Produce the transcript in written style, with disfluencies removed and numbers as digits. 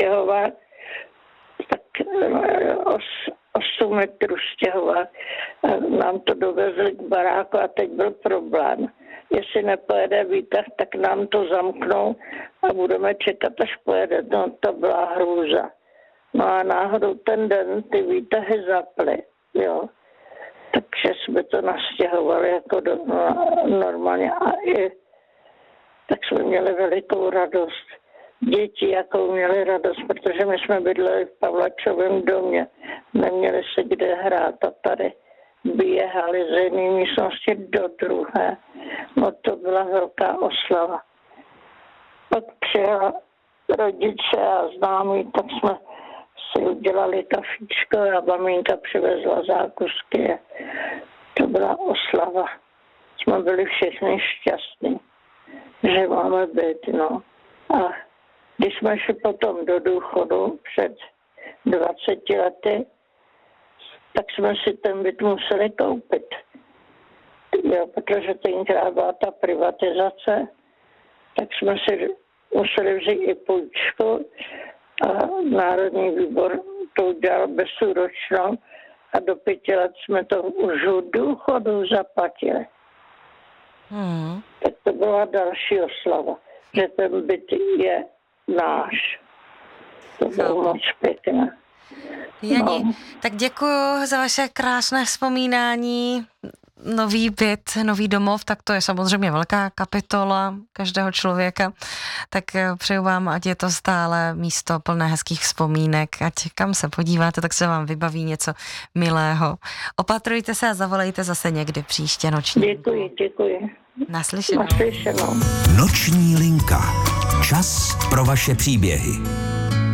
stěhovat, tak 8 metrů stěhovat. Nám to dovezli k baráku a teď byl problém. Jestli nepojede výtah, tak nám to zamknou a budeme čekat, až pojede. No to byla hrůza. No a náhodou ten den ty výtahy zaply, jo. Takže jsme to nastěhovali jako normálně a i tak jsme měli velikou radost. Děti jakou měli radost, protože my jsme bydleli v Pavlačovém domě. Neměli se kde hrát a tady běhali z jedné místnosti do druhé. No to byla velká oslava. Pak přijela rodiče a známí, tak jsme si udělali kafičko a maminka přivezla zákusky. To byla oslava. Jsme byli všichni šťastní, že máme byt, no. A když jsme šli potom do důchodu před 20 lety, tak jsme si ten byt museli koupit. Jo, protože tenkrát byla ta privatizace, tak jsme si museli vzít i půjčku a Národní výbor to udělal bezúročnou a do 5 let jsme to už od důchodu zaplatili. Tak to byla další oslava, že ten byt je náš. To bylo moc pěkné. Jani, tak děkuju za vaše krásné vzpomínání. Nový byt, nový domov, tak to je samozřejmě velká kapitola každého člověka. Tak přeju vám, ať je to stále místo plné hezkých vzpomínek. Ať kam se podíváte, tak se vám vybaví něco milého. Opatrujte se a zavolejte zase někdy příště noční. Děkuji. Naslyšenou. Naslyšenou. Noční linka. Čas pro vaše příběhy.